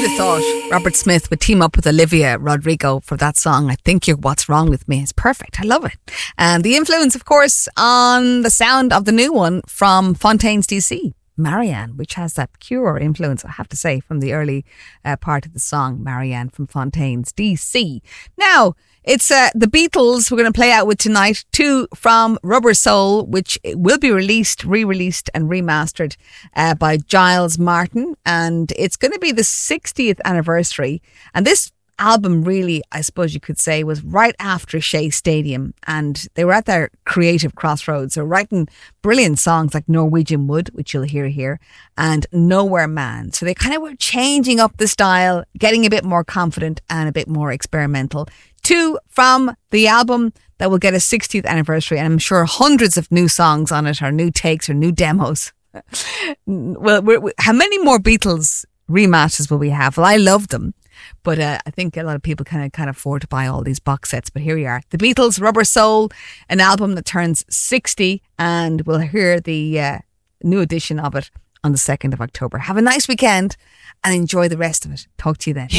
Who'd have thought Robert Smith would team up with Olivia Rodrigo for that song, I Think You're What's Wrong With Me. It's perfect. I love it. And the influence, of course, on the sound of the new one from Fontaine's DC, Marianne, which has that Cure influence, I have to say, from the early part of the song, Marianne from Fontaine's DC. Now, it's the Beatles we're going to play out with tonight, two from Rubber Soul, which will be released, re-released and remastered by Giles Martin. And it's going to be the 60th anniversary. And this album really, I suppose you could say, was right after Shea Stadium. And they were at their creative crossroads. They're writing brilliant songs like Norwegian Wood, which you'll hear here, and Nowhere Man. So they kind of were changing up the style, getting a bit more confident and a bit more experimental. Two from the album that will get a 60th anniversary, and I'm sure hundreds of new songs on it, or new takes, or new demos. Well, how many more Beatles remasters will we have? Well, I love them, but I think a lot of people can't afford to buy all these box sets. But here we are, the Beatles, Rubber Soul, an album that turns 60, and we'll hear the new edition of it on the 2nd of October. Have a nice weekend and enjoy the rest of it. Talk to you then.